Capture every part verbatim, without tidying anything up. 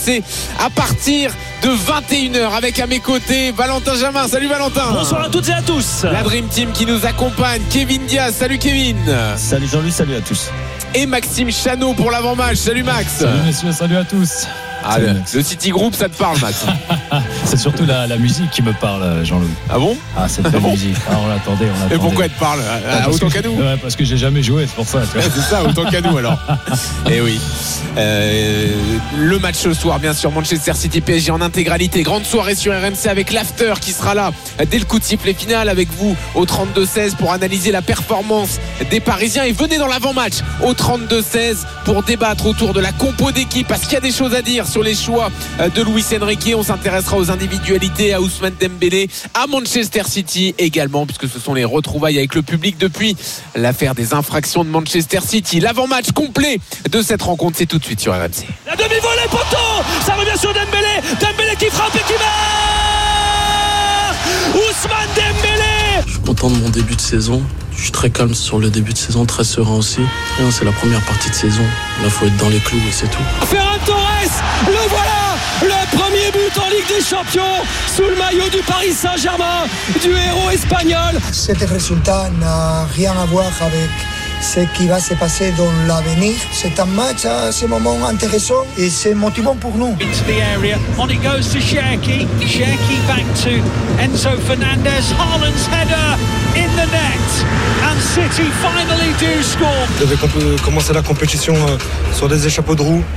C'est à partir de vingt et une heures avec à mes côtés Valentin Jamin. Salut Valentin. Bonsoir à toutes et à tous. La Dream Team qui nous accompagne, Kevin Diaz. Salut Kevin. Salut Jean-Louis, salut à tous. Et Maxime Chanot pour l'avant-match. Salut Max. Salut messieurs, salut à tous. Ah, le, le City Group, ça te parle, Max? C'est surtout la, la musique qui me parle, Jean-Louis. Ah bon? Ah, cette belle bon musique. Ah, on l'attendait, on l'attendait. Et pourquoi elle te parle? Ah, autant qu'à nous. Ouais, parce que j'ai jamais joué, c'est pour ça. Tu vois. C'est ça, autant qu'à nous alors. Et oui. Euh, le match ce soir, bien sûr, Manchester City P S G en intégralité. Grande soirée sur R M C avec l'after qui sera là dès le coup de sifflet final avec vous au trente-deux seize pour analyser la performance des Parisiens. Et venez dans l'avant-match au trente-deux seize pour débattre autour de la compo d'équipe parce qu'il y a des choses à dire sur les choix de Luis Enrique. On s'intéressera aux individualités, à Ousmane Dembélé, à Manchester City également, puisque ce sont les retrouvailles avec le public depuis l'affaire des infractions de Manchester City. L'avant-match complet de cette rencontre, c'est tout de suite sur R M C. La demi-volée poteau, ça revient sur Dembélé, Dembélé qui frappe et qui marque. Ousmane Dembélé. Je suis content de mon début de saison. Je suis très calme sur le début de saison, très serein aussi. C'est la première partie de saison. Là, il faut être dans les clous et c'est tout. Ferran Torres, le voilà, le premier but en Ligue des Champions sous le maillot du Paris Saint-Germain, du héros espagnol. Cet résultat n'a rien à voir avec ce qui va se passer dans l'avenir. C'est un match à ce moment intéressant et c'est motivant pour nous. Into the area, on it goes to Cherki, Cherki back to Enzo Fernandez, Haaland's header in the net, and City finally do score. On devait commencer la compétition sur des échappados de roues.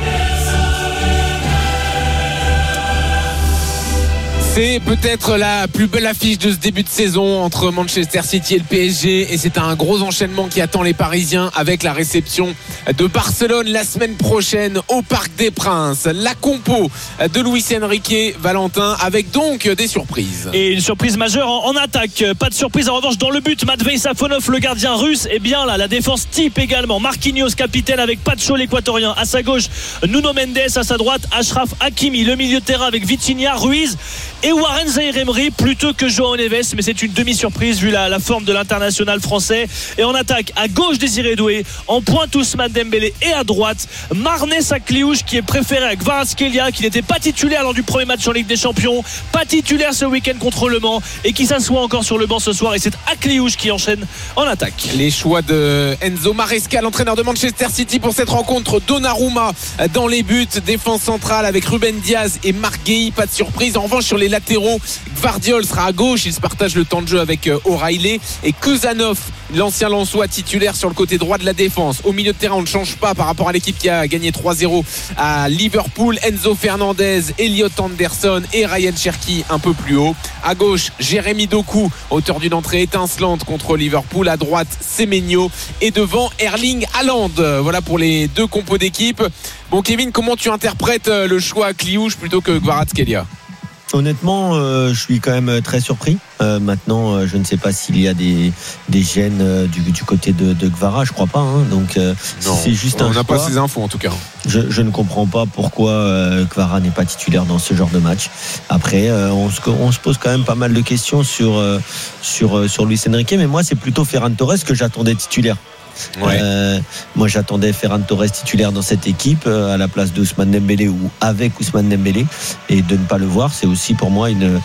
C'est peut-être la plus belle affiche de ce début de saison entre Manchester City et le P S G, et c'est un gros enchaînement qui attend les Parisiens avec la réception de Barcelone la semaine prochaine au Parc des Princes. La compo de Luis Enrique, Valentin, avec donc des surprises. Et une surprise majeure en, en attaque. Pas de surprise en revanche dans le but. Matvei Safonov, le gardien russe, est bien là. La défense type également. Marquinhos, capitaine avec Pacho, l'équatorien. À sa gauche, Nuno Mendes. À sa droite, Achraf Hakimi. Le milieu de terrain avec Vitinha, Ruiz et Warren Zaïre-Emery plutôt que João Neves, mais c'est une demi-surprise vu la, la forme de l'international français. Et en attaque, à gauche Désiré Doué, en pointe Ousmane Dembélé, et à droite Marnes Sakliouche qui est préféré à Kvaratskhelia, qui n'était pas titulaire lors du premier match en Ligue des Champions, pas titulaire ce week-end contre Le Mans et qui s'assoit encore sur le banc ce soir, et c'est Akliouche qui enchaîne en attaque. Les choix de Enzo Maresca, l'entraîneur de Manchester City pour cette rencontre. Donnarumma dans les buts, défense centrale avec Ruben Diaz et Marc Guéhi, pas de surprise. En revanche sur les latéraux, Gvardiol sera à gauche, il se partage le temps de jeu avec O'Reilly, et Kuzanov, l'ancien Lensois titulaire sur le côté droit de la défense. Au milieu de terrain, on ne change pas par rapport à l'équipe qui a gagné trois zéro à Liverpool. Enzo Fernandez, Elliot Anderson et Ryan Cherki un peu plus haut. À gauche, Jérémy Doku, auteur d'une entrée étincelante contre Liverpool. À droite, Semenyo, et devant Erling Haaland. Voilà pour les deux compos d'équipe. Bon Kevin, comment tu interprètes le choix à Kliouche plutôt que Kvaratskhelia? Honnêtement, euh, je suis quand même très surpris. Euh, maintenant, euh, je ne sais pas s'il y a des, des gènes euh, du, du côté de, de Kvara, je crois pas. Hein. Donc, euh, non, c'est juste un on n'a choix. pas ces infos en tout cas. Je, je ne comprends pas pourquoi euh, Kvara n'est pas titulaire dans ce genre de match. Après, euh, on, se, on se pose quand même pas mal de questions sur euh, sur euh, sur Luis Enrique, mais moi, c'est plutôt Ferran Torres que j'attendais titulaire. Ouais. Euh, moi j'attendais Ferran Torres titulaire dans cette équipe euh, à la place d'Ousmane Dembélé ou avec Ousmane Dembélé, et de ne pas le voir, c'est aussi pour moi une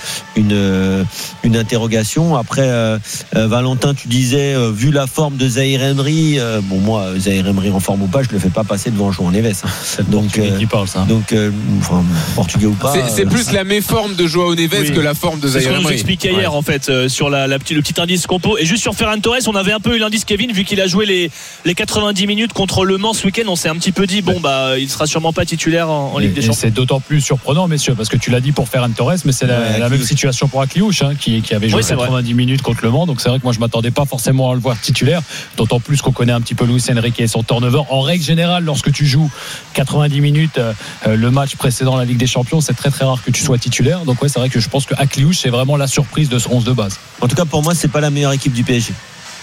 une une interrogation. Après euh, euh, Valentin, tu disais euh, vu la forme de Zaïre-Emery, euh, bon moi Zaïre-Emery en forme ou pas, je le fais pas passer devant João Neves. C'est donc euh, qui parle ça. Donc euh, enfin portugais ou pas. C'est, c'est euh, plus ça. la méforme de João Neves oui. que la forme de Zaïre-Emery. C'est ce qu'on nous expliquait hier ouais. en fait euh, sur la, la petit, le petit indice compo. Et juste sur Ferran Torres, on avait un peu eu l'indice Kevin vu qu'il a joué les les quatre-vingt-dix minutes contre Le Mans ce week-end. On s'est un petit peu dit bon bah il sera sûrement pas titulaire en, en Ligue des Champions. C'est d'autant plus surprenant messieurs parce que tu l'as dit pour Ferran Torres, mais c'est la, ouais, la même situation pour Akliouche hein, qui, qui avait joué oui, quatre-vingt-dix minutes contre Le Mans. Donc c'est vrai que moi je m'attendais pas forcément à le voir titulaire, d'autant plus qu'on connaît un petit peu Luis Enrique et son turnover. En règle générale, lorsque tu joues quatre-vingt-dix minutes euh, le match précédent la Ligue des Champions, c'est très très rare que tu sois titulaire. Donc ouais, c'est vrai que je pense que Akliouche c'est vraiment la surprise de ce onze de base. En tout cas pour moi c'est pas la meilleure équipe du P S G.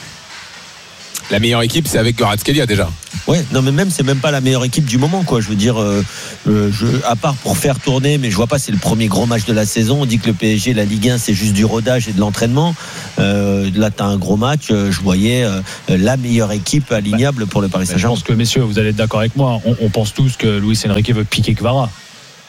La meilleure équipe, c'est avec Kvaratskhelia déjà. Ouais, non mais même c'est même pas la meilleure équipe du moment quoi. Je veux dire, euh, euh, je, à part pour faire tourner, mais je vois pas. C'est le premier gros match de la saison. On dit que le P S G, la Ligue un, c'est juste du rodage et de l'entraînement. Euh, là, t'as un gros match. Euh, je voyais euh, la meilleure équipe alignable pour le Paris Saint-Germain. Je pense que messieurs, vous allez être d'accord avec moi. On, on pense tous que Luis Enrique veut piquer Kvara.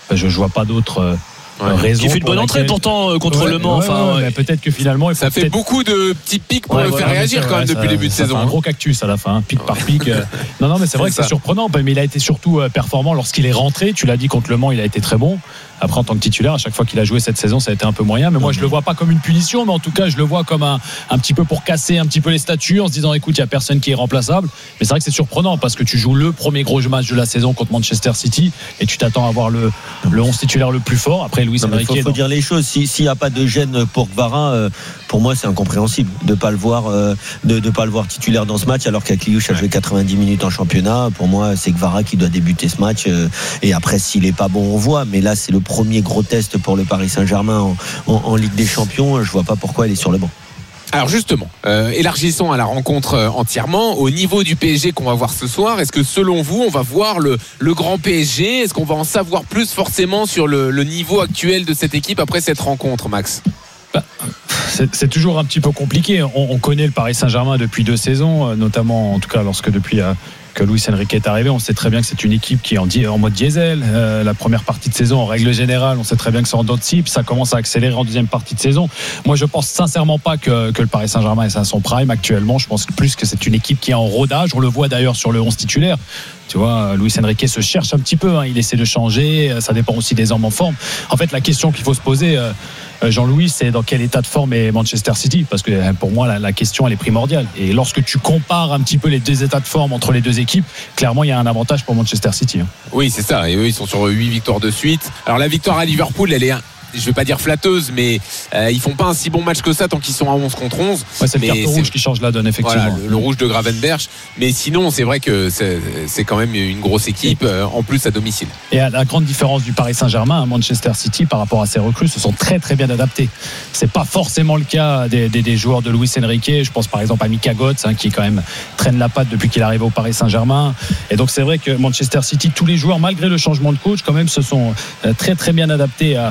je ne vois pas d'autres Ouais. raison. Qui fait une bonne entrée laquelle... pourtant euh, contre ouais, le Mans. Ouais, enfin, ouais, ouais. Peut-être que finalement, il faut ça fait peut-être... beaucoup de petits pics pour ouais, le voilà, faire réagir quand ouais, même ça, depuis le début de ça saison. Fait un gros cactus à la fin, pic par pic. non, non, mais c'est vrai c'est que ça. C'est surprenant. Mais il a été surtout performant lorsqu'il est rentré. Tu l'as dit contre le Mans, il a été très bon. Après, en tant que titulaire, à chaque fois qu'il a joué cette saison, ça a été un peu moyen. Mais moi, je le vois pas comme une punition, mais en tout cas, je le vois comme un, un petit peu pour casser un petit peu les statuts en se disant, écoute, il y a personne qui est remplaçable. Mais c'est vrai que c'est surprenant parce que tu joues le premier gros match de la saison contre Manchester City et tu t'attends à avoir le, le onze titulaire le plus fort. Après, Luis Enrique. Il faut, faut dire les choses. Si, s'il n'y a pas de gêne pour Kvara, euh, pour moi, c'est incompréhensible de pas le voir, euh, de, de pas le voir titulaire dans ce match, alors qu'Akliouche a joué quatre-vingt-dix minutes en championnat. Pour moi, c'est Kvara qui doit débuter ce match. Euh, et après, s'il est pas bon, on voit. Mais là, c'est le premier gros test pour le Paris Saint-Germain en, en, en Ligue des Champions. Je vois pas pourquoi elle est sur le banc. Alors justement, euh, élargissons à la rencontre euh, entièrement. Au niveau du P S G qu'on va voir ce soir, est-ce que selon vous, on va voir le, le grand P S G ? Est-ce qu'on va en savoir plus forcément sur le, le niveau actuel de cette équipe après cette rencontre, Max ? bah, c'est, c'est toujours un petit peu compliqué. On, on connaît le Paris Saint-Germain depuis deux saisons, notamment en tout cas lorsque depuis... Euh, que Luis Enrique est arrivé, on sait très bien que c'est une équipe qui est en, en mode diesel. Euh, la première partie de saison, en règle générale, on sait très bien que c'est en dents de scie, puis ça commence à accélérer en deuxième partie de saison. Moi, je pense sincèrement pas que, que le Paris Saint-Germain est à son prime actuellement. Je pense plus que c'est une équipe qui est en rodage. On le voit d'ailleurs sur le onze titulaire. Tu vois, Luis Enrique se cherche un petit peu, hein. Il essaie de changer, ça dépend aussi des hommes en forme. En fait, la question qu'il faut se poser, euh, Jean-Louis, c'est dans quel état de forme est Manchester City, parce que pour moi, la, la question, elle est primordiale. Et lorsque tu compares un petit peu les deux états de forme entre les deux équipes, clairement, il y a un avantage pour Manchester City. Hein. Oui, c'est ça. Et eux, ils sont sur huit victoires de suite. Alors, la victoire à Liverpool, elle est... je vais pas dire flatteuse, mais euh, ils font pas un si bon match que ça tant qu'ils sont à onze contre onze. Ouais, c'est le carton rouge qui change la donne, effectivement. Voilà, le, le rouge de Gravenberch. Mais sinon, c'est vrai que c'est, c'est quand même une grosse équipe, euh, en plus à domicile. Et à la grande différence du Paris Saint-Germain, Manchester City, par rapport à ses recrues, se sont très très bien adaptés. C'est pas forcément le cas des, des, des joueurs de Luis Enrique. Je pense par exemple à Mika Götze, hein, qui quand même traîne la patte depuis qu'il est arrivé au Paris Saint-Germain. Et donc c'est vrai que Manchester City, tous les joueurs, malgré le changement de coach, quand même se sont très très bien adaptés à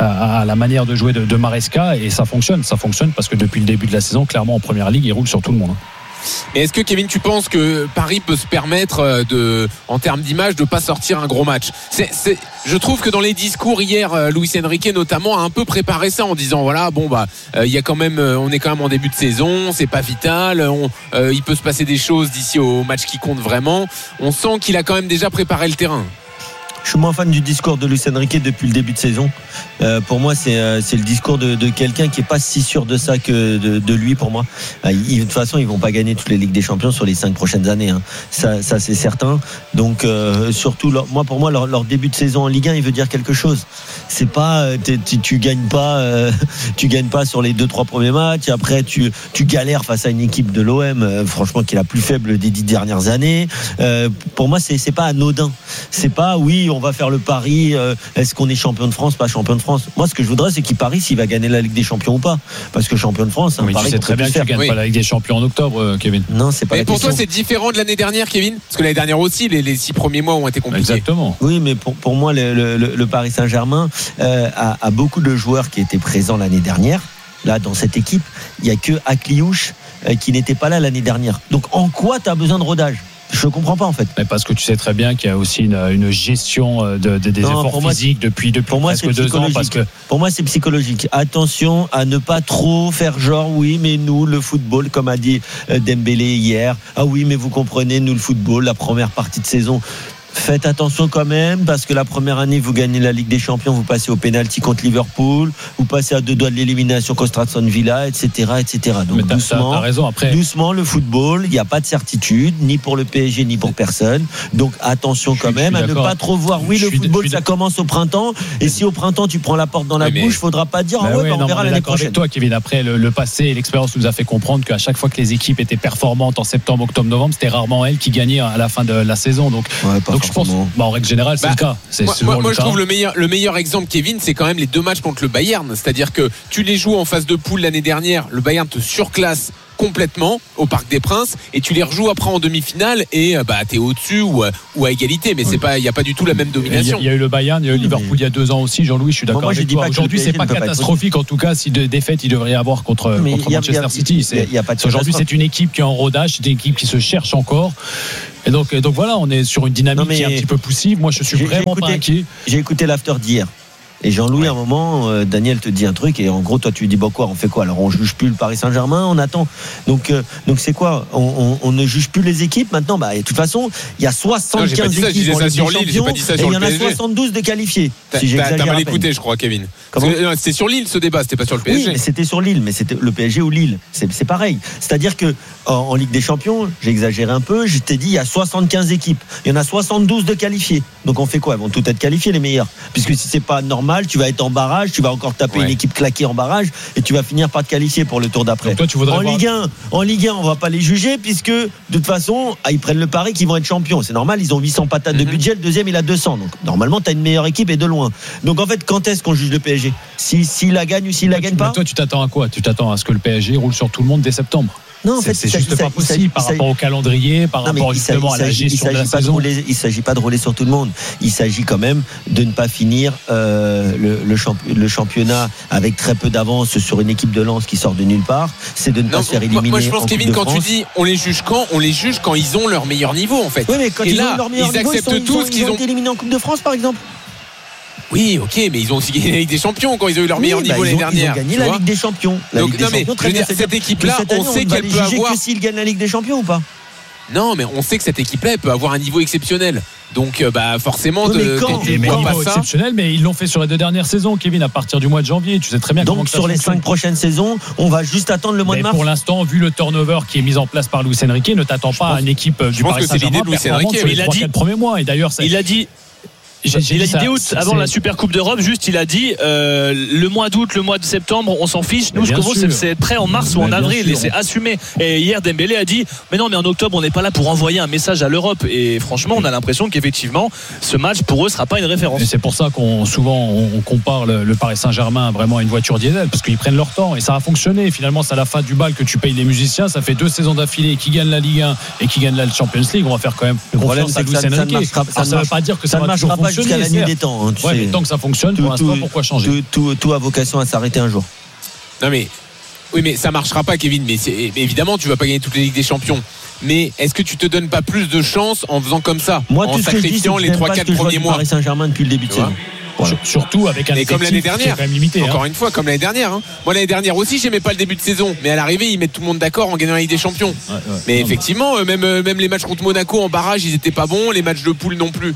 à la manière de jouer de, de Maresca, et ça fonctionne, ça fonctionne parce que depuis le début de la saison, clairement en première ligue, il roule sur tout le monde. Et est-ce que Kevin, tu penses que Paris peut se permettre de, en termes d'image, de pas sortir un gros match ? c'est, c'est, Je trouve que dans les discours hier, Luis Enrique notamment a un peu préparé ça en disant voilà, bon bah, il euh, y a quand même, on est quand même en début de saison, c'est pas vital, on, euh, il peut se passer des choses d'ici au match qui compte vraiment. On sent qu'il a quand même déjà préparé le terrain. Je suis moins fan du discours de Luis Enrique depuis le début de saison. Euh, pour moi, c'est, euh, c'est le discours de, de quelqu'un qui est pas si sûr de ça que de, de lui. Pour moi, euh, il, de toute façon, ils vont pas gagner toutes les Ligues des Champions sur les cinq prochaines années. Hein. Ça, ça c'est certain. Donc, euh, surtout, leur, moi, pour moi, leur, leur début de saison en Ligue un, il veut dire quelque chose. C'est pas, tu, tu gagnes pas, euh, tu gagnes pas sur les deux, trois premiers matchs. Après, tu, tu galères face à une équipe de l'O M, euh, franchement, qui est la plus faible des dix dernières années. Euh, pour moi, c'est, c'est pas anodin. C'est pas, oui, on va faire le pari, euh, est-ce qu'on est champion de France, pas champion de France. Moi, ce que je voudrais, c'est qu'il parie s'il va gagner la Ligue des Champions ou pas, parce que champion de France, c'est un oui, pari. Tu sais très bien que tu gagnes oui. pas la Ligue des Champions en octobre, euh, Kevin. Non, c'est pas. Mais la pour question. toi, c'est différent de l'année dernière, Kevin, parce que l'année dernière aussi, les, les six premiers mois ont été compliqués. Exactement. Oui, mais pour, pour moi, le, le, le Paris Saint-Germain euh, a, a beaucoup de joueurs qui étaient présents l'année dernière. Là, dans cette équipe, il y a que Akliouche euh, qui n'était pas là l'année dernière. Donc, en quoi tu as besoin de rodage ? Je ne comprends pas en fait. Mais parce que tu sais très bien qu'il y a aussi une, une gestion de, de, des non, efforts moi, physiques depuis, depuis pour moi, presque deux ans. Parce que... Pour moi, c'est psychologique. Attention à ne pas trop faire genre, oui, mais nous, le football, comme a dit Dembélé hier, ah oui, mais vous comprenez, nous, le football, la première partie de saison. Faites attention quand même, parce que la première année, vous gagnez la Ligue des Champions, vous passez au pénalty contre Liverpool, vous passez à deux doigts de l'élimination contre Aston Villa, et cetera, et cetera. Donc t'as, doucement, t'as raison, après... doucement, le football, il n'y a pas de certitude, ni pour le P S G, ni pour personne. Donc attention quand même à ne pas trop voir. Oui, le football, suis... ça commence au printemps, et si au printemps tu prends la porte dans la oui, mais... bouche, il ne faudra pas dire, bah ah ouais, ouais, bah on non, verra on l'année prochaine. Avec toi, Kevin, après le, le passé et l'expérience nous a fait comprendre qu'à chaque fois que les équipes étaient performantes en septembre, octobre, novembre, c'était rarement elles qui gagnaient à la fin de la saison. Donc, ouais, donc je pense, bah, en règle générale, c'est bah, le cas. C'est moi, moi, moi le je cas. trouve le meilleur, le meilleur exemple, Kevin, c'est quand même les deux matchs contre le Bayern. C'est-à-dire que tu les joues en phase de poule l'année dernière, le Bayern te surclasse complètement au Parc des Princes et tu les rejoues après en demi-finale et bah t'es au-dessus ou, ou à égalité, mais c'est oui. pas, il y a pas du tout la même domination. Il y, y a eu le Bayern, il y a eu Liverpool il y a deux ans aussi. Jean-Louis, je suis d'accord. Moi, avec toi. Aujourd'hui, c'est pas catastrophique en tout cas si de défaite il devrait y avoir contre, contre Manchester City. C'est, y a pas de aujourd'hui, c'est une équipe qui est en rodage, c'est une équipe qui se cherche encore. Et donc, et donc voilà, on est sur une dynamique non, qui est un petit peu poussive. Moi, je suis vraiment j'ai écouté, pas inquiet. J'ai écouté l'after d'hier. Et Jean-Louis, ouais. à un moment, euh, Daniel te dit un truc, et en gros, toi, tu dis, bon, quoi, on fait quoi? Alors, on juge plus le Paris Saint-Germain, on attend. Donc, euh, donc c'est quoi? on, on, on ne juge plus les équipes maintenant? Bah, de toute façon, il y a soixante-quinze non, équipes en Ligue des Champions, pas dit ça et il y en a soixante-douze de qualifiés. T'as, si t'as, t'as mal écouté, je crois, Kevin. C'était sur Lille, ce débat, c'était pas sur le P S G. Oui, mais c'était sur Lille, mais c'était le P S G ou Lille. C'est, c'est pareil. C'est-à-dire que en, en Ligue des Champions, j'ai exagéré un peu, je t'ai dit, il y a soixante-quinze équipes. Il y en a soixante-douze de qualifiés. Donc, on fait quoi? Ils vont toutes être qualifiés, les meilleurs. Puisque si c'est pas normal, tu vas être en barrage. Tu vas encore taper ouais. une équipe claquée en barrage et tu vas finir par te qualifier pour le tour d'après. Toi, tu voudrais en, voir... Ligue un, en Ligue un, on va pas les juger puisque de toute façon, ah, ils prennent le pari qu'ils vont être champions. C'est normal, ils ont huit cents patates mm-hmm. de budget, le deuxième il a deux cents. Donc normalement, tu as une meilleure équipe et de loin. Donc en fait, quand est-ce qu'on juge le P S G? Si, s'il la gagne ou s'il la gagne pas? Toi, tu t'attends à quoi? Tu t'attends à ce que le P S G roule sur tout le monde dès septembre? Non, en fait, c'est, c'est juste pas possible par rapport au calendrier, par non, rapport justement à la gestion de la saison. Rouler, il ne s'agit pas de rouler sur tout le monde. Il s'agit quand même de ne pas finir euh, le, le, champ, le championnat avec très peu d'avance sur une équipe de Lens qui sort de nulle part. C'est de ne non, pas se faire éliminer. Moi, je pense, en Kevin, quand France. tu dis on les juge quand, on les juge quand ils ont leur meilleur niveau, en fait. Oui, mais quand Et ils là, ont leur meilleur ils niveau, acceptent ils, sont, tous ils, ont, qu'ils ils ont ont été éliminés en Coupe de France, par exemple. Oui, ok, mais ils ont aussi gagné la Ligue des Champions quand ils ont eu leur oui, meilleur bah niveau l'année ont, dernière. Ils ont gagné la Ligue des Champions. La Donc, Ligue des non, mais Champions, je veux dire, cette équipe-là, on sait qu'elle peut avoir. Que s'ils gagnent la Ligue des Champions ou pas? Non, mais on sait que cette équipe-là, elle peut avoir un niveau exceptionnel. Donc, bah, forcément, oui, de, quand, de, mais niveau exceptionnel, mais ils l'ont fait sur les deux dernières saisons, Kevin, à partir du mois de janvier. Tu sais très bien. Donc, sur les cinq prochaines saisons, on va juste attendre le mois mais de mars. Pour l'instant, vu le turnover qui est mis en place par Luis Enrique, ne t'attends pas à une équipe du Paris Saint-Germain. Je pense que c'est l'idée de Luis Enrique. Il a dit le premier mois. Et d'ailleurs, il a dit. J'ai, j'ai il a dit dès août, avant la Super Coupe d'Europe, juste il a dit euh, le mois d'août, le mois de septembre, on s'en fiche. Nous, ce qu'on veut, c'est, c'est être prêt en mars mais ou en avril, sûr. Et c'est assumé. Et hier, Dembélé a dit mais non, mais en octobre, on n'est pas là pour envoyer un message à l'Europe. Et franchement, on a l'impression qu'effectivement, ce match pour eux sera pas une référence. Et c'est pour ça qu'on souvent on compare le, le Paris Saint-Germain vraiment à une voiture diesel, parce qu'ils prennent leur temps et ça a fonctionné. Finalement, c'est à la fin du bal que tu payes les musiciens. Ça fait deux saisons d'affilée qui gagnent la Ligue un et qui gagnent la Champions League. On va faire quand même confiance à Luis Enrique. Ça ne veut pas dire que ça, ça va toujours fonctionner. Hein, ouais, mais tant que ça fonctionne, tout, pour l'instant, tout, pourquoi changer? tout, tout, tout a vocation à s'arrêter un jour. Non mais oui, mais ça marchera pas, Kevin. Mais c'est, évidemment, tu vas pas gagner toutes les Ligues des Champions. Mais est-ce que tu te donnes pas plus de chance en faisant comme ça, moi, en tout sacrifiant ce que je dis, les trois quatre premiers mois? Paris Saint-Germain depuis le début de saison. Voilà. Surtout avec un et comme l'année dernière, quand même limité, encore hein. une fois, comme l'année dernière. Hein. Moi, l'année dernière aussi, j'aimais pas le début de saison, mais à l'arrivée, ils mettent tout le monde d'accord en gagnant la Ligue des Champions. Ouais, ouais. Mais non, effectivement, mais... même même les matchs contre Monaco en barrage, ils étaient pas bons, les matchs de poule non plus.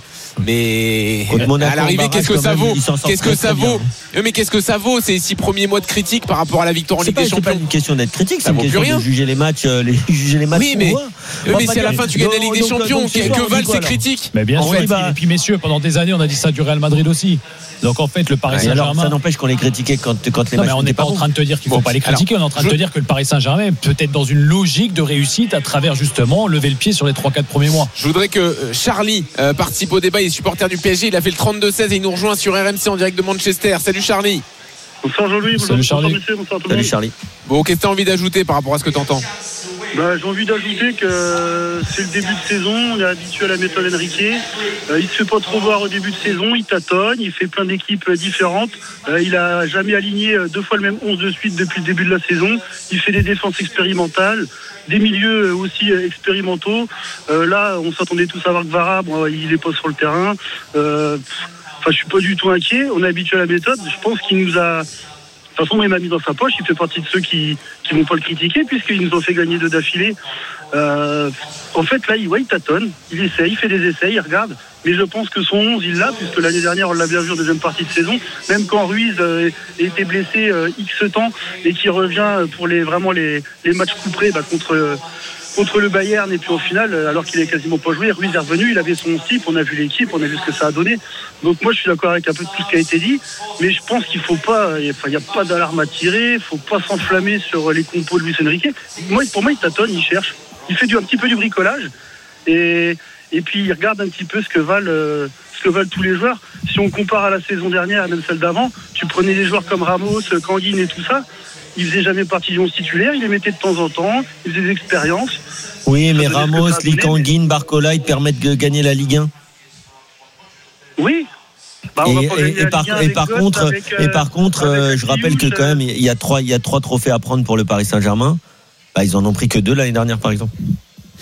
Mais Monaco, à l'arrivée, qu'est-ce que ça vaut? Qu'est-ce que ça vaut? Mais qu'est-ce que ça vaut ces six premiers mois de critique par rapport à la victoire en Ligue des Champions? C'est pas une question d'être critique, c'est une question de juger les matchs, les juger les matchs. Oui, mais mais si à la fin tu gagnes la Ligue des Champions, que valent ces critiques? Mais bien sûr. Et puis messieurs, pendant des années, on a dit ça du Real Madrid aussi. Donc en fait, le Paris ouais, Saint-Germain. Alors, ça n'empêche qu'on les critiquait quand, quand les non, matchs. Mais on n'est pas, pas en train de te dire qu'il ne faut bon, pas les critiquer. Alors, on est en train je... de te dire que le Paris Saint-Germain est peut-être dans une logique de réussite à travers justement lever le pied sur les trois quatre premiers mois. Je voudrais que Charlie euh, participe au débat. Il est supporter du P S G. Il a fait le trente-deux seize et il nous rejoint sur R M C en direct de Manchester. Salut Charlie. Bonsoir Jean-Louis. Salut Charlie. Bonsoir, bonsoir, Salut Charlie. Bon, qu'est-ce que tu as envie d'ajouter par rapport à ce que tu entends? Bah, j'ai envie d'ajouter que c'est le début de saison, on est habitué à la méthode Enrique. Euh, il ne se fait pas trop voir au début de saison, il tâtonne, il fait plein d'équipes différentes. Euh, il a jamais aligné deux fois le même onze de suite depuis le début de la saison. Il fait des défenses expérimentales, des milieux aussi expérimentaux. Euh, là, on s'attendait tous à voir que Varane, bon, il n'est pas sur le terrain. Euh, enfin, je suis pas du tout inquiet. On est habitué à la méthode. Je pense qu'il nous a... De toute façon, moi, il m'a mis dans sa poche. Il fait partie de ceux qui qui vont pas le critiquer puisqu'ils nous ont fait gagner deux d'affilée. Euh, en fait, là, il, ouais, il tâtonne, il essaie, il fait des essais, il regarde. Mais je pense que son onze, il l'a, puisque l'année dernière, on l'a bien vu en deuxième partie de saison. Même quand Ruiz euh, était blessé euh, X temps et qui revient pour les vraiment les les matchs couperés bah, contre. Euh, contre le Bayern et puis au final alors qu'il est quasiment pas joué, Ruiz est revenu, il avait son type, on a vu l'équipe, on a vu ce que ça a donné. Donc moi je suis d'accord avec un peu tout ce qui a été dit, mais je pense qu'il faut pas, il n'y a pas d'alarme à tirer, il faut pas s'enflammer sur les compos de Luis Enrique. Moi, pour moi il tâtonne, il cherche, il fait du, un petit peu du bricolage et, et puis il regarde un petit peu ce que valent ce que valent tous les joueurs. Si on compare à la saison dernière et même celle d'avant, tu prenais des joueurs comme Ramos, Canguin et tout ça, il faisait jamais partie du onze titulaire, il les mettait de temps en temps, il faisait des expériences. Oui, mais Ramos, Likanguin, Barcola, ils permettent de gagner la Ligue un. Oui. Bah, et, et, et, par, et, par contre, avec, euh, et par contre, euh, je rappelle que quand même, il y a trois, il y a trois trophées à prendre pour le Paris Saint-Germain. Bah, ils en ont pris que deux l'année dernière, par exemple.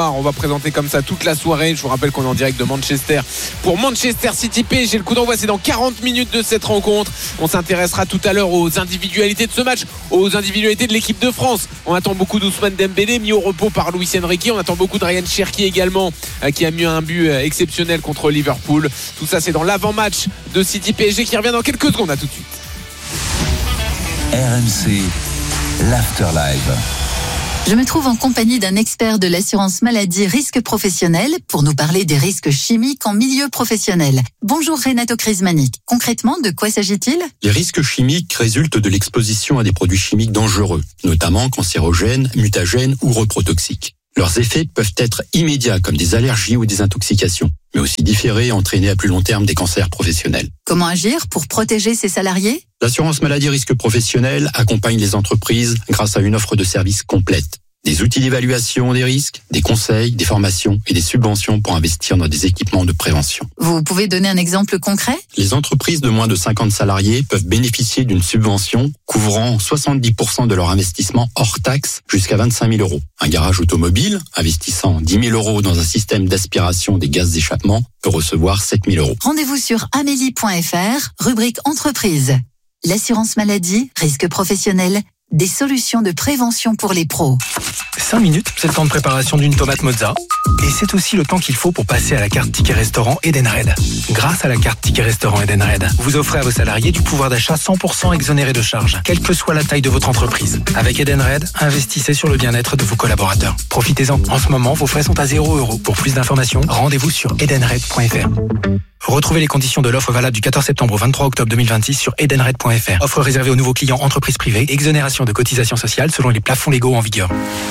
soir. On va présenter comme ça toute la soirée. Je vous rappelle qu'on est en direct de Manchester pour Manchester City P S G. Le coup d'envoi, c'est dans quarante minutes de cette rencontre. On s'intéressera tout à l'heure aux individualités de ce match, aux individualités de l'équipe de France. On attend beaucoup d'Ousmane Dembélé, mis au repos par Luis Enrique. On attend beaucoup de Ryan Cherki également, qui a mis un but exceptionnel contre Liverpool. Tout ça, c'est dans l'avant-match de City P S G qui revient dans quelques secondes. À tout de suite. R M C, l'Afterlife. Je me trouve en compagnie d'un expert de l'assurance maladie risque professionnel pour nous parler des risques chimiques en milieu professionnel. Bonjour Renato Crismanic. Concrètement, de quoi s'agit-il ? Les risques chimiques résultent de l'exposition à des produits chimiques dangereux, notamment cancérogènes, mutagènes ou reprotoxiques. Leurs effets peuvent être immédiats comme des allergies ou des intoxications, mais aussi différés et entraîner à plus long terme des cancers professionnels. Comment agir pour protéger ses salariés ? L'assurance maladie risque professionnel accompagne les entreprises grâce à une offre de services complète. Des outils d'évaluation des risques, des conseils, des formations et des subventions pour investir dans des équipements de prévention. Vous pouvez donner un exemple concret ? Les entreprises de moins de cinquante salariés peuvent bénéficier d'une subvention couvrant soixante-dix pour cent de leur investissement hors taxe jusqu'à vingt-cinq mille euros. Un garage automobile investissant dix mille euros dans un système d'aspiration des gaz d'échappement peut recevoir sept mille euros. Rendez-vous sur amélie point f r, rubrique entreprise. L'assurance maladie, risque professionnel, des solutions de prévention pour les pros. cinq minutes, c'est le temps de préparation d'une tomate mozza. Et c'est aussi le temps qu'il faut pour passer à la carte Ticket Restaurant Edenred. Grâce à la carte Ticket Restaurant Edenred, vous offrez à vos salariés du pouvoir d'achat cent pour cent exonéré de charges, quelle que soit la taille de votre entreprise. Avec Edenred, investissez sur le bien-être de vos collaborateurs. Profitez-en. En ce moment, vos frais sont à zéro euro. Pour plus d'informations, rendez-vous sur edenred point f r. Retrouvez les conditions de l'offre valable du quatorze septembre au vingt-trois octobre deux mille vingt-six sur edenred point f r. Offre réservée aux nouveaux clients entreprises privées. Exonération de cotisations sociales selon les plafonds légaux en vigueur.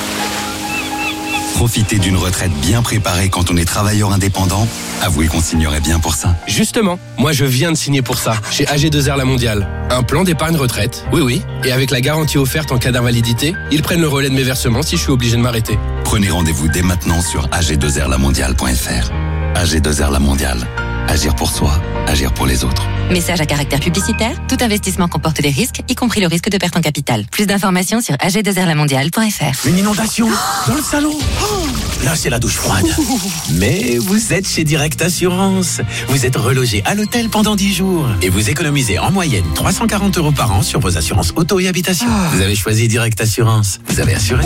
Profiter d'une retraite bien préparée quand on est travailleur indépendant, avouez qu'on signerait bien pour ça. Justement, moi je viens de signer pour ça, chez A G deux R La Mondiale. Un plan d'épargne retraite, oui oui, et avec la garantie offerte en cas d'invalidité, ils prennent le relais de mes versements si je suis obligé de m'arrêter. Prenez rendez-vous dès maintenant sur a g deux r la mondiale point f r. A G deux R La Mondiale. Agir pour soi, agir pour les autres. Message à caractère publicitaire, tout investissement comporte des risques, y compris le risque de perte en capital. Plus d'informations sur a g deux r la mondiale point f r. Une inondation dans le salon. Oh, là, c'est la douche froide. Mais vous êtes chez Direct Assurance. Vous êtes relogé à l'hôtel pendant dix jours. Et vous économisez en moyenne trois cent quarante euros par an sur vos assurances auto et habitation. Oh. Vous avez choisi Direct Assurance. Vous avez assuré.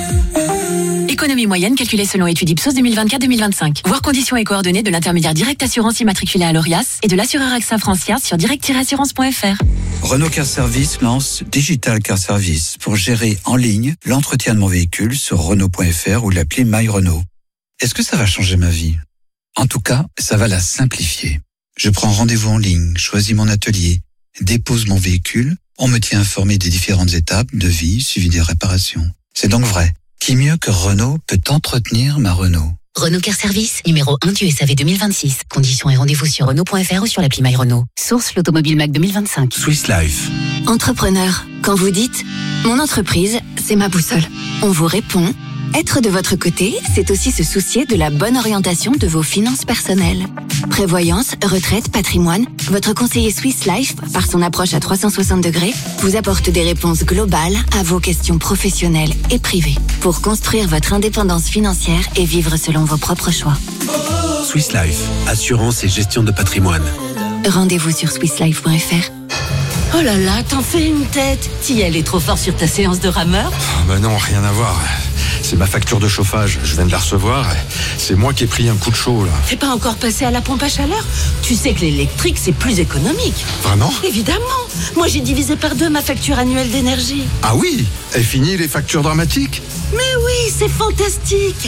Économie moyenne calculée selon étude Ipsos deux mille vingt-quatre deux mille vingt-cinq. Voir conditions et coordonnées de l'intermédiaire Direct Assurance immatriculé à l'Orias et de l'assureur AXA Francia sur direct tiret assurance point f r. Renault Car Service lance Digital Car Service pour gérer en ligne l'entretien de mon véhicule sur renault point f r ou l'appli My Renault. Est-ce que ça va changer ma vie ? En tout cas, ça va la simplifier. Je prends rendez-vous en ligne, choisis mon atelier, dépose mon véhicule, on me tient informé des différentes étapes de vie suivi des réparations. C'est donc vrai. Qui mieux que Renault peut entretenir ma Renault ? Renault Car Service, numéro un du S A V deux mille vingt-six. Conditions et rendez-vous sur renault point f r ou sur l'appli My Renault. Source l'Automobile Mac deux mille vingt-cinq. Swiss Life. Entrepreneur, quand vous dites « Mon entreprise, c'est ma boussole », on vous répond « Être de votre côté, c'est aussi se soucier de la bonne orientation de vos finances personnelles. Prévoyance, retraite, patrimoine, votre conseiller Swiss Life, par son approche à trois cent soixante degrés, vous apporte des réponses globales à vos questions professionnelles et privées pour construire votre indépendance financière et vivre selon vos propres choix. Swiss Life, assurance et gestion de patrimoine. Rendez-vous sur swiss life point f r. Oh là là, t'en fais une tête. T'y allais trop fort sur ta séance de rameur ? Oh bah non, rien à voir. C'est ma facture de chauffage, je viens de la recevoir. C'est moi qui ai pris un coup de chaud, là. T'es pas encore passé à la pompe à chaleur ? Tu sais que l'électrique, c'est plus économique. Vraiment ? Évidemment. Moi, j'ai divisé par deux ma facture annuelle d'énergie. Ah oui ? Et fini les factures dramatiques ? Mais oui, c'est fantastique.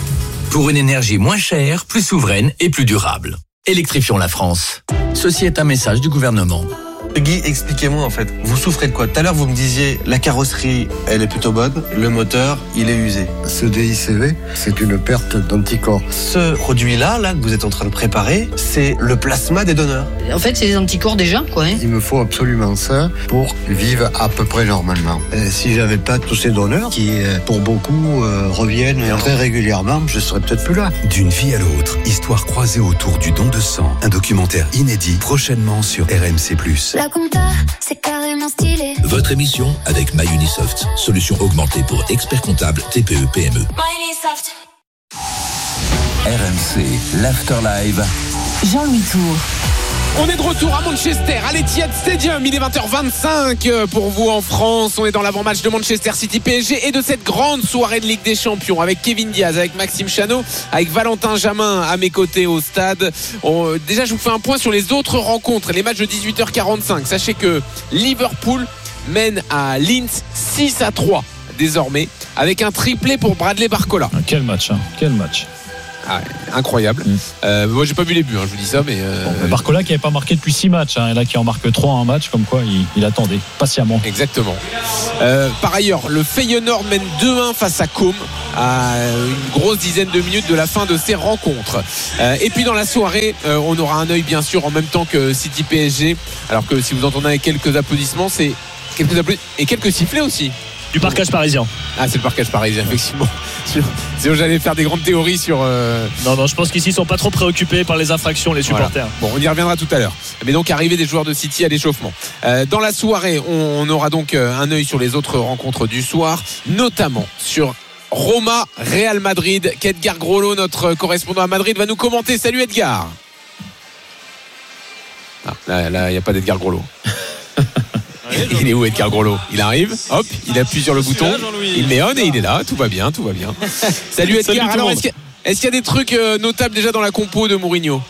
Pour une énergie moins chère, plus souveraine et plus durable. Électrifions la France. Ceci est un message du gouvernement. Guy, expliquez-moi en fait, vous souffrez de quoi ? Tout à l'heure vous me disiez la carrosserie elle est plutôt bonne, le moteur il est usé. Ce D I C V, c'est une perte d'anticorps. Ce produit-là là, que vous êtes en train de préparer, c'est le plasma des donneurs. En fait c'est des anticorps déjà quoi. Hein. Il me faut absolument ça pour vivre à peu près normalement. Et si j'avais pas tous ces donneurs qui pour beaucoup euh, reviennent très régulièrement, je serais peut-être plus là. D'une vie à l'autre, histoire croisée autour du don de sang, un documentaire inédit prochainement sur R M C plus. La compta, c'est carrément stylé. Votre émission avec MyUnisoft, solution augmentée pour experts comptables T P E P M E. MyUnisoft. R M C, l'Afterlive. Jean-Louis Tour. On est de retour à Manchester, à l'Etihad Stadium. Il est vingt heures vingt-cinq pour vous en France. On est dans l'avant-match de Manchester City P S G et de cette grande soirée de Ligue des Champions avec Kevin Diaz, avec Maxime Chanot, avec Valentin Jamin à mes côtés au stade. On, déjà, je vous fais un point sur les autres rencontres, les matchs de dix-huit heures quarante-cinq. Sachez que Liverpool mène à Linz six à trois. désormais avec un triplé pour Bradley Barcola. Quel match, hein, quel match. Ah, incroyable. Mmh. Euh, moi, j'ai pas vu les buts, hein, je vous dis ça, mais. Euh... Bon, Barcola qui n'avait pas marqué depuis six matchs, hein, et là qui en marque trois en match, comme quoi il, il attendait patiemment. Exactement. Euh, par ailleurs, le Feyenoord mène deux un face à Côme à une grosse dizaine de minutes de la fin de ces rencontres. Euh, et puis dans la soirée, euh, on aura un œil bien sûr en même temps que City P S G. Alors que si vous entendez quelques applaudissements, c'est quelques applaudissements et quelques sifflets aussi. Du parquage parisien. Ah, c'est le parquage parisien, effectivement. Sinon, j'allais faire des grandes théories sur. Euh... Non, non, je pense qu'ici, ils sont pas trop préoccupés par les infractions, les supporters. Voilà. Bon, on y reviendra tout à l'heure. Mais donc, arrivée des joueurs de City à l'échauffement. Euh, dans la soirée, on, on aura donc un œil sur les autres rencontres du soir, notamment sur Roma, Real Madrid, qu'Edgar Grollo, notre correspondant à Madrid, va nous commenter. Salut Edgar. Ah, là, là, il n'y a pas d'Edgar Grollo. Il est où Edgar Grollo? Il arrive, hop, il appuie sur le bouton, là, il met on et il est là, tout va bien, tout va bien. Salut Edgar. Salut. Alors est-ce qu'il y, est-ce qu'il y a des trucs euh, notables déjà dans la compo de Mourinho?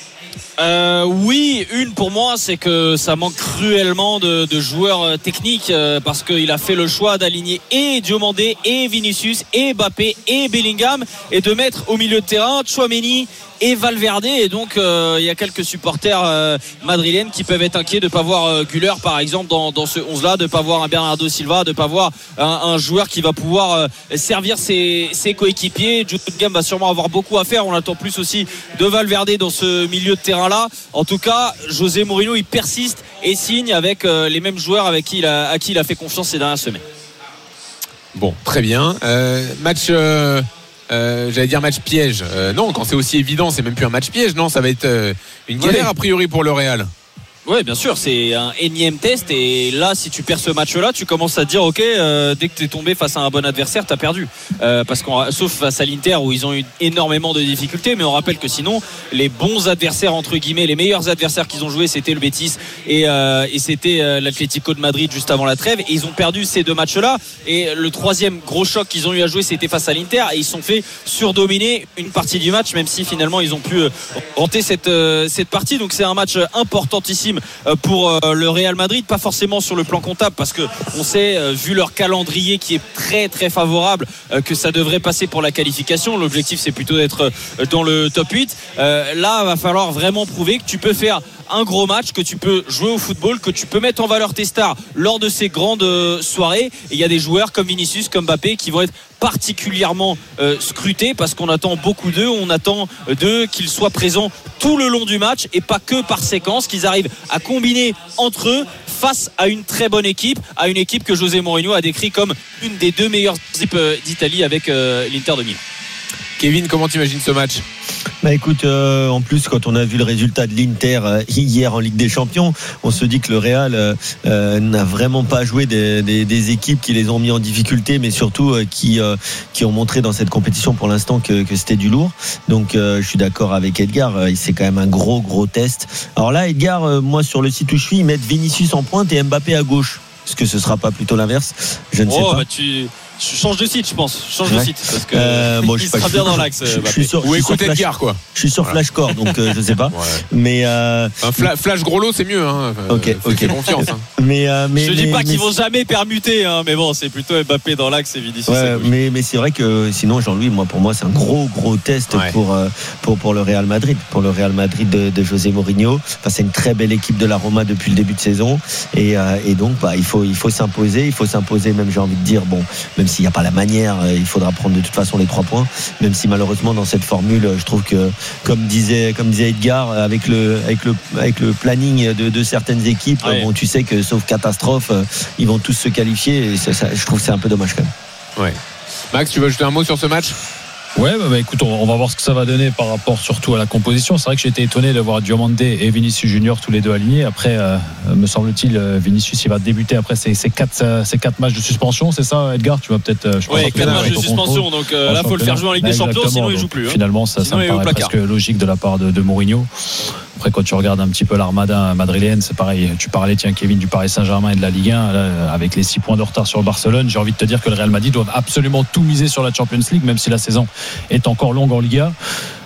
Euh, oui, une pour moi, c'est que ça manque cruellement de, de joueurs techniques euh, parce qu'il a fait le choix d'aligner et Diomandé et Vinicius et Mbappé et Bellingham et de mettre au milieu de terrain Tchouaméni et Valverde, et donc il euh, y a quelques supporters euh, madrilènes qui peuvent être inquiets de ne pas voir euh, Güler par exemple dans, dans ce onze là, de ne pas voir un Bernardo Silva, de ne pas voir un, un joueur qui va pouvoir euh, servir ses, ses coéquipiers. Jude Bellingham va sûrement avoir beaucoup à faire, on attend plus aussi de Valverde dans ce milieu de terrain là. En tout cas, José Mourinho il persiste et signe avec euh, les mêmes joueurs avec qui il a, à qui il a fait confiance ces dernières semaines. Bon, très bien. Euh, match euh... Euh, j'allais dire match piège. Euh, non, quand c'est aussi évident, c'est même plus un match piège. Non, ça va être euh, une galère ouais. a priori pour le Real. Oui, bien sûr, c'est un énième test. Et là, si tu perds ce match-là, tu commences à te dire, ok, euh, dès que tu es tombé face à un bon adversaire, tu as perdu. Euh, parce qu'on, sauf face à l'Inter où ils ont eu énormément de difficultés. Mais on rappelle que sinon, les bons adversaires, entre guillemets, les meilleurs adversaires qu'ils ont joués, c'était le Betis et, euh, et c'était euh, l'Atlético de Madrid juste avant la trêve. Et ils ont perdu ces deux matchs-là. Et le troisième gros choc qu'ils ont eu à jouer, c'était face à l'Inter. Et ils se sont fait surdominer une partie du match, même si finalement, ils ont pu euh, renter cette, euh, cette partie. Donc c'est un match importantissime pour le Real Madrid, pas forcément sur le plan comptable parce que on sait, vu leur calendrier qui est très très favorable, que ça devrait passer pour la qualification. L'objectif c'est plutôt d'être dans le top huit. Là va falloir vraiment prouver que tu peux faire un gros match, que tu peux jouer au football, que tu peux mettre en valeur tes stars lors de ces grandes soirées. Et il y a des joueurs comme Vinicius, comme Mbappé qui vont être particulièrement euh, scrutés parce qu'on attend beaucoup d'eux, on attend d'eux qu'ils soient présents tout le long du match et pas que par séquence, qu'ils arrivent à combiner entre eux face à une très bonne équipe, à une équipe que José Mourinho a décrit comme une des deux meilleures équipes d'Italie avec euh, l'Inter de Milan. Kevin, comment tu imagines ce match? Bah écoute, euh, en plus quand on a vu le résultat de l'Inter euh, hier en Ligue des Champions, on se dit que le Real euh, euh, n'a vraiment pas joué des, des, des équipes qui les ont mis en difficulté, mais surtout euh, qui euh, qui ont montré dans cette compétition pour l'instant que, que c'était du lourd. Donc euh, je suis d'accord avec Edgar, euh, c'est quand même un gros gros test. Alors là Edgar, euh, moi sur le site où je suis, ils mettent Vinicius en pointe et Mbappé à gauche. Est-ce que ce sera pas plutôt l'inverse? Je ne oh, sais pas. Bah tu... Je change de site, je pense. Je change ouais. de site parce que euh, bon, il sera bien dans l'axe. Je, je suis sur, ou écoute Edgar quoi. Je suis sur Flashcore, donc euh, je sais pas. Ouais. Mais euh, un fla- Flash Grollo, c'est mieux. Hein. Ok, ok. Confiance. Hein. Mais, euh, mais je mais, dis pas mais, qu'ils mais... vont jamais permuter, hein, mais bon, c'est plutôt Mbappé dans l'axe et Vinicius. Ouais, mais mais c'est vrai que sinon Jean-Louis, moi pour moi c'est un gros gros test ouais. pour euh, pour pour le Real Madrid, pour le Real Madrid de, de José Mourinho. Enfin, c'est une très belle équipe de la Roma depuis le début de saison et euh, et donc bah il faut il faut s'imposer, il faut s'imposer même j'ai envie de dire bon même s'il n'y a pas la manière. Il faudra prendre de toute façon les trois points, même si malheureusement dans cette formule, je trouve que comme disait comme disait Edgar, avec le avec le avec le planning de, de certaines équipes, ouais. bon tu sais que sauf catastrophe, ils vont tous se qualifier. Et ça, ça, je trouve que c'est un peu dommage quand même. Ouais. Max, tu veux ajouter un mot sur ce match? Ouais, bah, bah écoute, on, on va voir ce que ça va donner par rapport surtout à la composition. C'est vrai que j'ai été étonné de voir Diomandé et Vinicius Junior tous les deux alignés. Après, euh, me semble-t-il, Vinicius il va débuter après ces, ces, quatre, euh, ces quatre matchs de suspension, c'est ça, Edgar? Tu vas peut-être. Euh, oui, quatre matchs de suspension, donc euh, là, il faut le faire jouer en Ligue des Champions, sinon il joue plus. Hein. Finalement, ça, ça me paraît presque logique de la part de, de Mourinho. Après, quand tu regardes un petit peu l'armada madrilène, c'est pareil. Tu parlais, tiens, Kevin, du Paris Saint-Germain et de la Ligue un, là, avec les six points de retard sur le Barcelone. J'ai envie de te dire que le Real Madrid doit absolument tout miser sur la Champions League, même si la saison est encore longue en Liga.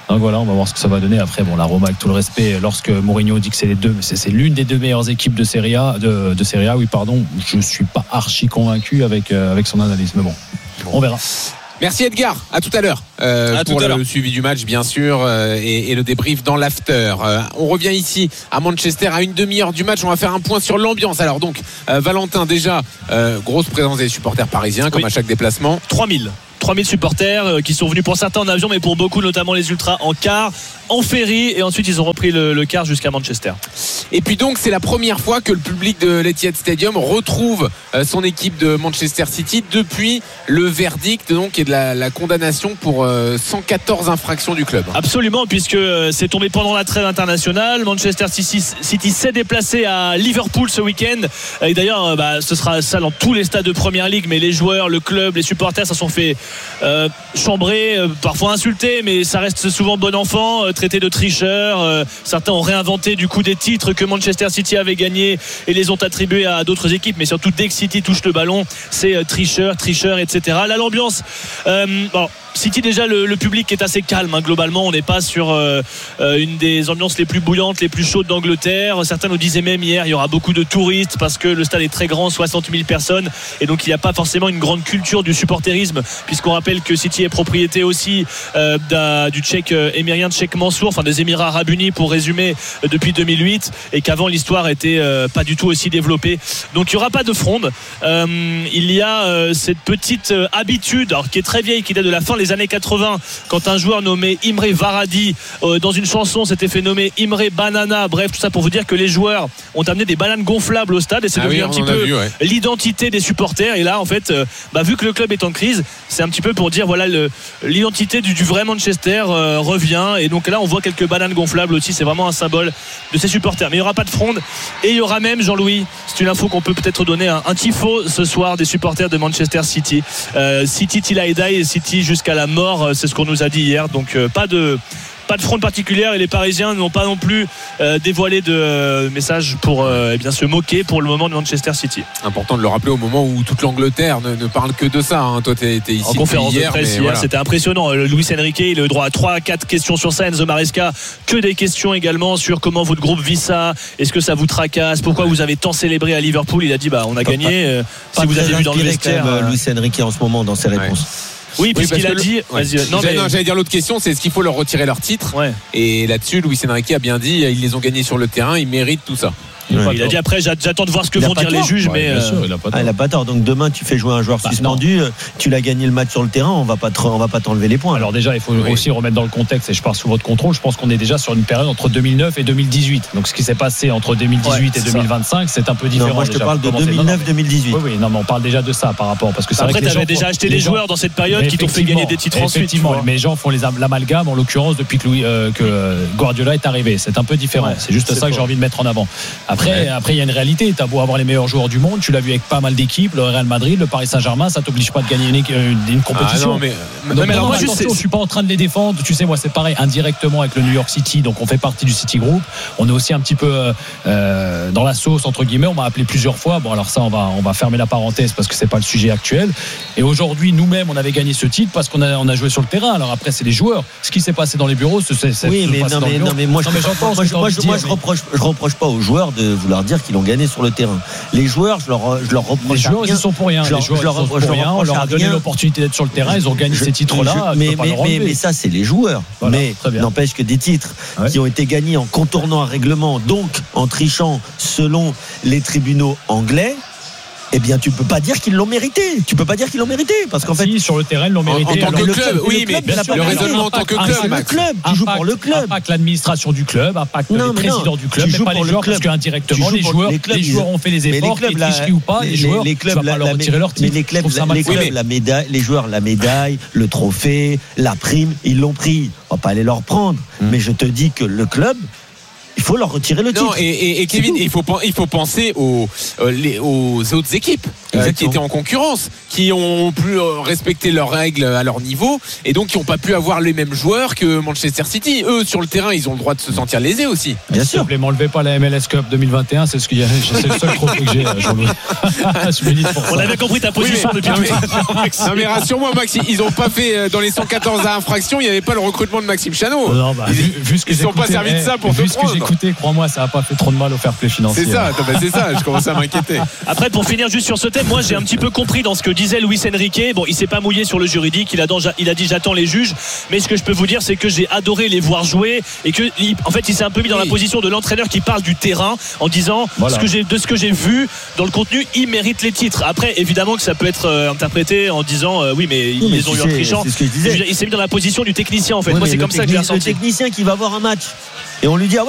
Donc voilà, on va voir ce que ça va donner. Après, bon, la Roma, avec tout le respect, lorsque Mourinho dit que c'est les deux, c'est, c'est l'une des deux meilleures équipes de Serie A, de, de Serie A, oui, pardon, je suis pas archi convaincu avec, euh, avec son analyse. Mais bon, bon, on verra. Merci Edgar, à tout à l'heure euh, à pour tout à le l'heure. suivi du match bien sûr euh, et, et le débrief dans l'after. Euh, on revient ici à Manchester à une demi-heure du match, on va faire un point sur l'ambiance. Alors donc euh, Valentin déjà, euh, grosse présence des supporters parisiens comme oui. à chaque déplacement. trois mille trois mille supporters euh, qui sont venus pour certains en avion, mais pour beaucoup, notamment les ultras, en car, en ferry, et ensuite ils ont repris le, le car jusqu'à Manchester. Et puis donc c'est la première fois que le public de l'Etihad Stadium retrouve euh, son équipe de Manchester City depuis le verdict donc et de la, la condamnation pour euh, cent quatorze infractions du club. Absolument, puisque euh, c'est tombé pendant la trêve internationale. Manchester City, City s'est déplacé à Liverpool ce week-end, et d'ailleurs euh, bah, ce sera ça dans tous les stades de Première Ligue, mais les joueurs, le club, les supporters, ça sont fait Euh, chambré, euh, parfois insulté, mais ça reste souvent bon enfant, euh, traité de tricheur. Euh, certains ont réinventé du coup des titres que Manchester City avait gagnés et les ont attribués à d'autres équipes, mais surtout dès que City touche le ballon, c'est euh, tricheur, tricheur, et cetera. Là, l'ambiance, euh, bon, City déjà le, le public est assez calme hein. Globalement on n'est pas sur euh, euh, une des ambiances les plus bouillantes, les plus chaudes d'Angleterre. Certains nous disaient même hier il y aura beaucoup de touristes parce que le stade est très grand, soixante mille personnes, et donc il n'y a pas forcément une grande culture du supporterisme, puisqu'on rappelle que City est propriété aussi euh, du Tchèque euh, émirien Tchèque Mansour, enfin des Émirats Arabes Unis pour résumer, euh, depuis deux mille huit, et qu'avant l'histoire était euh, pas du tout aussi développée. Donc il n'y aura pas de fronde. Euh, il y a euh, cette petite euh, habitude alors, qui est très vieille, qui date de la fin des années quatre-vingts, quand un joueur nommé Imre Varadi euh, dans une chanson s'était fait nommer Imre Banana. Bref, tout ça pour vous dire que les joueurs ont amené des bananes gonflables au stade, et c'est ah devenu oui, un petit peu vu, ouais. l'identité des supporters. Et là en fait euh, bah, vu que le club est en crise, c'est un petit peu pour dire voilà le, l'identité du, du vrai Manchester euh, revient, et donc là on voit quelques bananes gonflables aussi. C'est vraiment un symbole de ces supporters, mais il n'y aura pas de fronde, et il y aura même, Jean-Louis, c'est une info qu'on peut peut-être donner, un, un tifo ce soir des supporters de Manchester City. euh, City till I die, City jusqu'à la mort, c'est ce qu'on nous a dit hier. Donc euh, pas de pas de fronde particulière, et les Parisiens n'ont pas non plus euh, dévoilé de euh, message pour euh, eh bien, se moquer pour le moment de Manchester City. Important de le rappeler au moment où toute l'Angleterre ne, ne parle que de ça hein. Toi t'es, t'es ici en conférence hier, de presse hier, voilà. C'était impressionnant. Luis Enrique, il a eu droit à trois à quatre questions sur ça. Enzo Maresca, que des questions également sur comment votre groupe vit ça, est-ce que ça vous tracasse, pourquoi vous avez tant célébré à Liverpool. Il a dit bah on a pas, gagné euh, pas si vous avez vu dans le vestiaire euh, Luis Enrique en ce moment dans ses réponses. Ouais. Oui, puisqu'il oui, a dit. Le... Ouais. Non, mais... non, j'allais dire l'autre question, c'est est-ce qu'il faut leur retirer leur titre ouais. Et là-dessus, Luis Enrique a bien dit, ils les ont gagnés sur le terrain, ils méritent tout ça. Ouais, il a dit après j'attends de voir ce que vont dire tort. Les juges, ouais, mais sûr, il, a pas ah, il a pas tort. Donc demain tu fais jouer un joueur bah, suspendu, non. Tu l'as gagné le match sur le terrain, on va pas te, on va pas t'enlever les points. Alors déjà il faut oui. aussi remettre dans le contexte, et je pars sous votre contrôle. Je pense qu'on est déjà sur une période entre deux mille neuf et deux mille dix-huit. Donc ce qui s'est passé entre deux mille dix-huit ouais, et deux mille vingt-cinq, ça. C'est un peu différent. Non, moi je te déjà, parle de deux mille neuf deux mille dix-huit. Oui, oui, non, mais on parle déjà de ça par rapport parce que c'est après vrai que t'avais déjà acheté des joueurs dans cette période qui t'ont fait gagner des titres ensuite. Effectivement, mais les gens font l'amalgame en l'occurrence depuis que Guardiola est arrivé. C'est un peu différent. C'est juste ça que j'ai envie de mettre en avant. Après, après il y a une réalité. Tu as beau avoir les meilleurs joueurs du monde, tu l'as vu avec pas mal d'équipes, le Real Madrid, le Paris Saint-Germain, ça t'oblige pas de gagner une, une, une compétition. Ah non, mais, donc, non, mais alors, non, moi, attention, je suis pas en train de les défendre. Tu sais, moi, c'est pareil, indirectement avec le New York City, donc on fait partie du City Group. On est aussi un petit peu euh, dans la sauce entre guillemets. On m'a appelé plusieurs fois. Bon, alors ça, on va on va fermer la parenthèse parce que c'est pas le sujet actuel. Et aujourd'hui, nous-mêmes, on avait gagné ce titre parce qu'on a on a joué sur le terrain. Alors après, c'est les joueurs. Ce qui s'est passé dans les bureaux, c'est, c'est oui, mais non, mais, non, mais moi, je, moi, je, moi, je, moi, je reproche, je reproche pas aux joueurs de vouloir dire qu'ils l'ont gagné sur le terrain. Les joueurs, je leur, je leur reproche. Les joueurs, rien. Ils sont pour rien. Je leur, les joueurs, je leur, ils sont pour je rien. On leur a donné l'opportunité d'être sur le terrain. Ils ont gagné je, ces titres-là. Je, mais, mais, mais, mais ça, c'est les joueurs. Voilà, mais n'empêche que des titres ouais. qui ont été gagnés en contournant un règlement, donc en trichant selon les tribunaux anglais. Eh bien, tu peux pas dire qu'ils l'ont mérité. Tu peux pas dire qu'ils l'ont mérité parce qu'en si, fait, sur le terrain, ils l'ont mérité. En, en tant que club, club, oui, mais le, le raisonnement en tant que club, le club, tu joues pour le club. Pas que l'administration du club, pas que le président du club, mais pas les joueurs, parce qu'indirectement, les joueurs, les joueurs ont fait les efforts, qu'ils trichent ou pas, les joueurs, les clubs, leur retirer leur titre. Mais les clubs, les clubs, la médaille, les joueurs, la médaille, le trophée, la prime, ils l'ont pris. On va pas aller leur prendre. Mais je te dis que le club. Il faut leur retirer le titre. Non, et, et, et Kevin, il faut, il faut penser aux, aux autres équipes. euh, qui étaient en concurrence, qui ont pu euh, respecter leurs règles à leur niveau et donc qui n'ont pas pu avoir les mêmes joueurs que Manchester City. Eux, sur le terrain, ils ont le droit de se sentir lésés aussi. Bien sûr. Ne m'enlevez pas la M L S Cup deux mille vingt et un, c'est, ce qu'il y a, c'est le seul trophée que j'ai, Jean-Louis. On avait compris ta position oui, mais, depuis non, mais, non, mais rassure-moi, Max, ils n'ont pas fait dans les cent quatorze infractions, il n'y avait pas le recrutement de Maxime Chanot. Non, bah, vu, vu ce que ils ne sont pas servis de ça pour vu te ce prendre. Que j'ai écouté, crois-moi, ça n'a pas fait trop de mal au fair play financier. C'est ça, bah, c'est ça, je commence à m'inquiéter. Après, pour finir juste sur ce thème, moi j'ai un petit peu compris dans ce que disait Luis Enrique. Bon, il s'est pas mouillé sur le juridique, il a, dans, il a dit j'attends les juges, mais ce que je peux vous dire, c'est que j'ai adoré les voir jouer et que, en fait, il s'est un peu mis dans oui. la position de l'entraîneur qui parle du terrain en disant voilà. ce que j'ai, de ce que j'ai vu dans le contenu, il mérite les titres. Après, évidemment que ça peut être euh, interprété en disant euh, oui, mais ils les ont eu en trichant. Il s'est mis dans la position du technicien en fait. Ouais, moi, c'est comme ça que j'ai ressenti. Le technicien qui va voir un match et on lui dit ah ouais,